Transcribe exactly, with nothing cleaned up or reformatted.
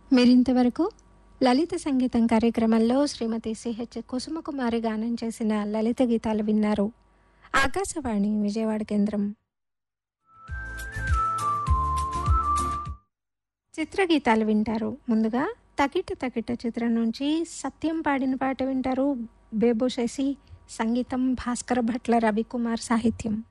మీరింతవరకు లలిత సంగీతం కార్యక్రమంలో శ్రీమతి సిహెచ్ కుసుమకుమారి గానం చేసిన లలిత గీతాలు విన్నారు. ఆకాశవాణి విజయవాడ కేంద్రం. చిత్రగీతాలు వింటారు. ముందుగా తకిట తకిట చిత్రం నుంచి సత్యం పాడిన పాట వింటారు. బేబు శశి సంగీతం, భాస్కర భట్ల రవికుమార్ సాహిత్యం.